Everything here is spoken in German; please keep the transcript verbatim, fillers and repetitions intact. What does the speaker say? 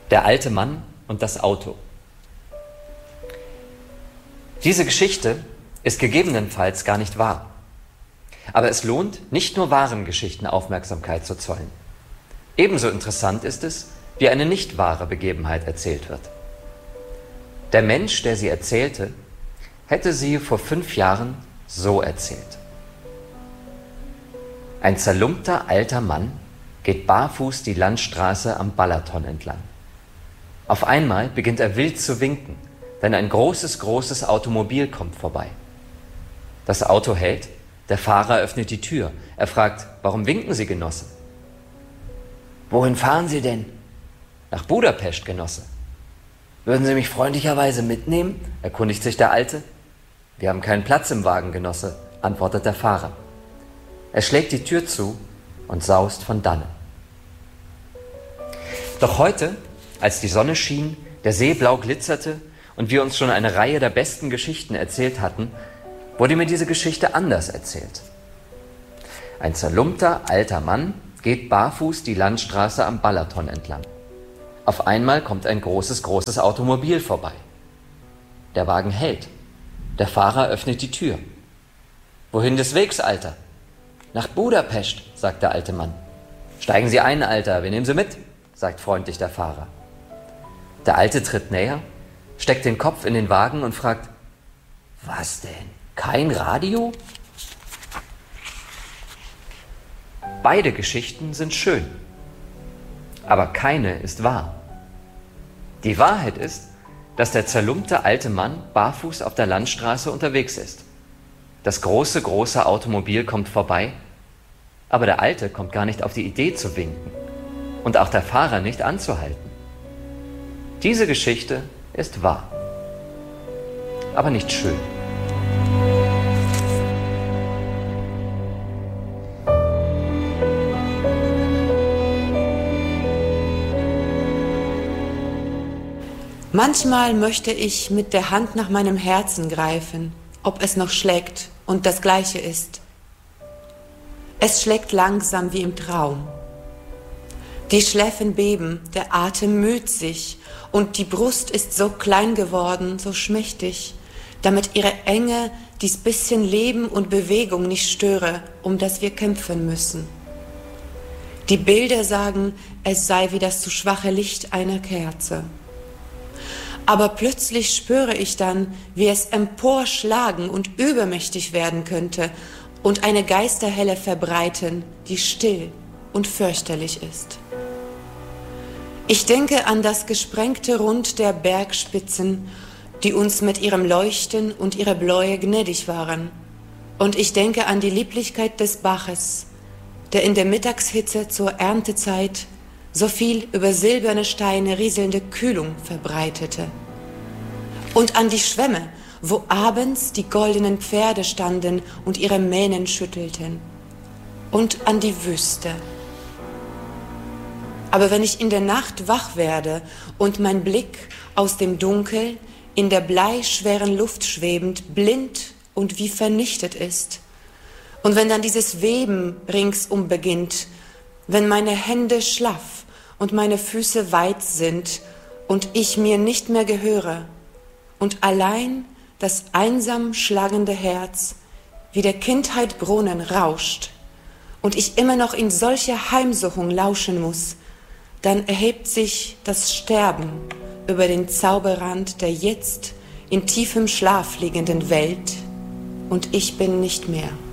Der alte Mann und das Auto. Diese Geschichte ist gegebenenfalls gar nicht wahr. Aber es lohnt, nicht nur wahren Geschichten Aufmerksamkeit zu zollen. Ebenso interessant ist es, wie eine nicht wahre Begebenheit erzählt wird. Der Mensch, der sie erzählte, hätte sie vor fünf Jahren so erzählt. Ein zerlumpter alter Mann geht barfuß die Landstraße am Balaton entlang. Auf einmal beginnt er wild zu winken, denn ein großes, großes Automobil kommt vorbei. Das Auto hält, der Fahrer öffnet die Tür. Er fragt, warum winken Sie, Genosse? Wohin fahren Sie denn? Nach Budapest, Genosse. Würden Sie mich freundlicherweise mitnehmen? Erkundigt sich der Alte. Wir haben keinen Platz im Wagen, Genosse, antwortet der Fahrer. Er schlägt die Tür zu und saust von dannen. Doch heute, als die Sonne schien, der See blau glitzerte und wir uns schon eine Reihe der besten Geschichten erzählt hatten, wurde mir diese Geschichte anders erzählt. Ein zerlumpter alter Mann geht barfuß die Landstraße am Balaton entlang. Auf einmal kommt ein großes, großes Automobil vorbei. Der Wagen hält. Der Fahrer öffnet die Tür. Wohin des Wegs, Alter? Nach Budapest, sagt der alte Mann. Steigen Sie ein, Alter, wir nehmen Sie mit, sagt freundlich der Fahrer. Der Alte tritt näher, steckt den Kopf in den Wagen und fragt, was denn? Kein Radio? Beide Geschichten sind schön, aber keine ist wahr. Die Wahrheit ist, dass der zerlumpte alte Mann barfuß auf der Landstraße unterwegs ist. Das große, große Automobil kommt vorbei, aber der Alte kommt gar nicht auf die Idee zu winken und auch der Fahrer nicht anzuhalten. Diese Geschichte ist wahr, aber nicht schön. Manchmal möchte ich mit der Hand nach meinem Herzen greifen, ob es noch schlägt und das Gleiche ist. Es schlägt langsam wie im Traum. Die Schläfen beben, der Atem müht sich und die Brust ist so klein geworden, so schmächtig, damit ihre Enge dies bisschen Leben und Bewegung nicht störe, um das wir kämpfen müssen. Die Bilder sagen, es sei wie das zu schwache Licht einer Kerze. Aber plötzlich spüre ich dann, wie es emporschlagen und übermächtig werden könnte und eine Geisterhelle verbreiten, die still und fürchterlich ist. Ich denke an das gesprengte Rund der Bergspitzen, die uns mit ihrem Leuchten und ihrer Bläue gnädig waren. Und ich denke an die Lieblichkeit des Baches, der in der Mittagshitze zur Erntezeit so viel über silberne Steine rieselnde Kühlung verbreitete. Und an die Schwämme, wo abends die goldenen Pferde standen und ihre Mähnen schüttelten. Und an die Wüste. Aber wenn ich in der Nacht wach werde und mein Blick aus dem Dunkel in der bleischweren Luft schwebend, blind und wie vernichtet ist, und wenn dann dieses Weben ringsum beginnt, wenn meine Hände schlaff und meine Füße weit sind und ich mir nicht mehr gehöre und allein das einsam schlagende Herz wie der Kindheit Brunnen rauscht und ich immer noch in solcher Heimsuchung lauschen muss, dann erhebt sich das Sterben über den Zauberrand der jetzt in tiefem Schlaf liegenden Welt und ich bin nicht mehr.